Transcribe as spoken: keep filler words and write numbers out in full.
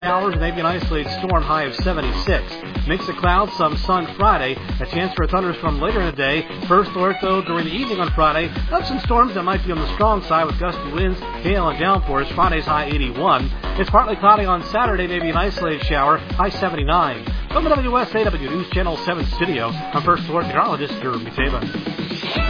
Hours, maybe an isolated storm, high of seventy-six. Mix of clouds, some sun Friday. A chance for a thunderstorm later in the day. First alert, though, during the evening on Friday of some storms that might be on the strong side with gusty winds, hail, and downpours. Friday's high eighty-one. It's partly cloudy on Saturday, maybe an isolated shower, high seventy-nine. From the W S A W News Channel seven studio, I'm First Alert Meteorologist Jeremy Taban.